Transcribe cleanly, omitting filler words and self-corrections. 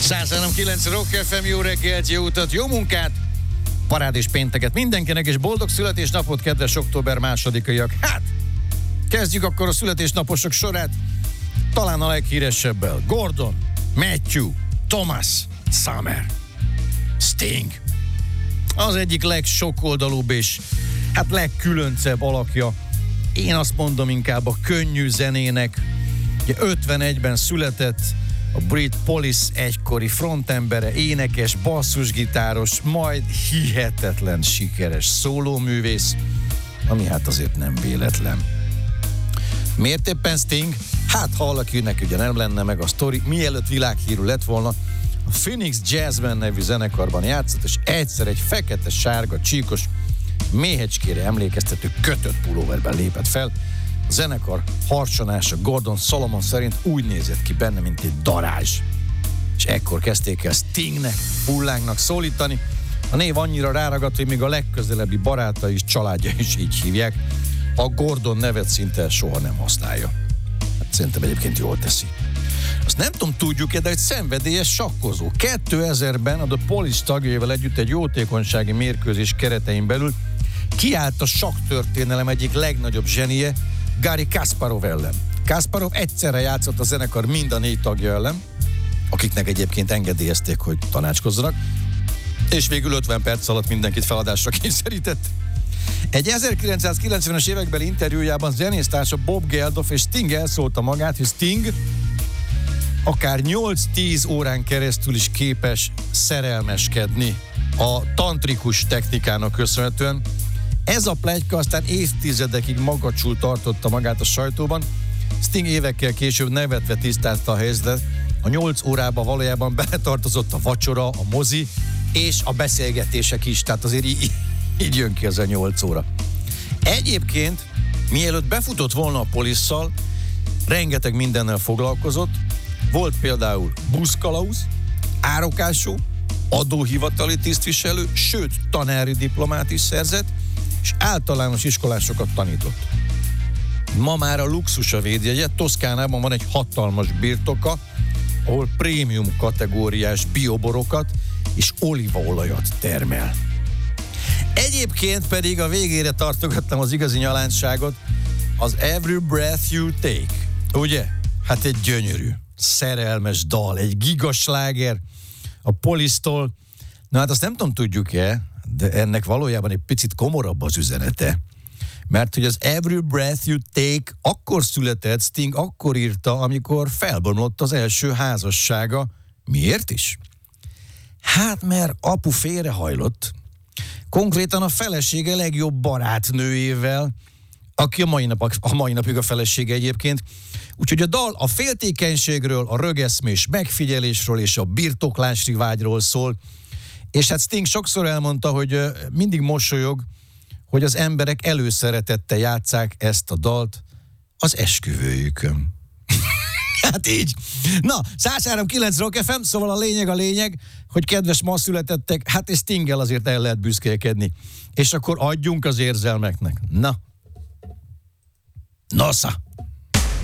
103.9 Rock FM, jó reggelt, jó utat, jó munkát, parádés pénteket mindenkinek, és boldog születésnapot, kedves október 2-aiak. Hát, kezdjük akkor a születésnaposok sorát, talán a leghíresebbel. Gordon, Matthew, Thomas, Summer, Sting. Az egyik legsokoldalúbb és hát legkülöncebb alakja. Én azt mondom inkább a könnyű zenének. Ugye 51-ben született, a Brit Police egykori frontembere, énekes, basszusgitáros, majd hihetetlen sikeres szólóművész, ami hát azért nem véletlen. Miért éppen Sting? Hát ha valakinek ugye nem lenne meg a sztori, mielőtt világhírű lett volna, a Phoenix Jazz Band nevű zenekarban játszott, és egyszer egy fekete-sárga, csíkos, méhecskére emlékeztető kötött pulóverben lépett fel. A zenekar harcsonása Gordon Solomon szerint úgy nézett ki benne, mint egy darázs. És ekkor kezdték el Stingnek, hullánknak szólítani. A név annyira ráragadt, hogy még a legközelebbi barátai és családja is így hívják. A Gordon nevet szinte soha nem használja. Hát szerintem egyébként jól teszi. Azt nem tudom, tudjuk-e, de egy szenvedélyes sakkozó. 2000-ben a The Police tagjaival együtt egy jótékonysági mérkőzés keretein belül kiállt a sakktörténelem egyik legnagyobb zsenie, Garry Kasparov ellen. Kasparov egyszerre játszott a zenekar mind a 4 tagja ellen, akiknek egyébként engedélyezték, hogy tanácskozzanak, és végül 50 perc alatt mindenkit feladásra kényszerített. Egy 1990-es évekbeli interjújában zenésztársa Bob Geldof és Sting elszólta magát, hogy Sting akár 8-10 órán keresztül is képes szerelmeskedni a tantrikus technikának köszönhetően. Ez a pletyka aztán évtizedekig magacsul tartotta magát a sajtóban. Sting évekkel később nevetve tisztázta a helyzetet. A 8 órába valójában beletartozott a vacsora, a mozi és a beszélgetések is, tehát azért így jön ki az a 8 óra. Egyébként, mielőtt befutott volna a Polisszal, rengeteg mindennel foglalkozott. Volt például buszkalauz, árokásó, adóhivatali tisztviselő, sőt, tanári diplomát is szerzett, és általános iskolásokat tanított. Ma már a luxus a védjegye, Toszkánában van egy hatalmas birtoka, ahol prémium kategóriás bioborokat és olívaolajat termel. Egyébként pedig a végére tartogattam az igazi nyaláncságot, az Every Breath You Take. Ugye? Hát egy gyönyörű, szerelmes dal, egy gigasláger a Police-tól. Na hát azt nem tudom, tudjuk-e, de ennek valójában egy picit komorabb az üzenete. Mert hogy az Every Breath You Take akkor született, Sting akkor írta, amikor felbomlott az első házassága. Miért is? Hát mert apu félrehajlott. Konkrétan a felesége legjobb barátnőjével, aki a mai napig a felesége egyébként. Úgyhogy a dal a féltékenységről, a rögeszmés megfigyelésről és a birtoklási vágyról szól. És hát Sting sokszor elmondta, hogy mindig mosolyog, hogy az emberek előszeretettel játsszák ezt a dalt az esküvőjükön. Hát így. Na, 103.9 Rock FM, szóval a lényeg, hogy kedves ma születettek, hát és Stinggel azért el lehet büszkélkedni. És akkor adjunk az érzelmeknek. Na. Nosza.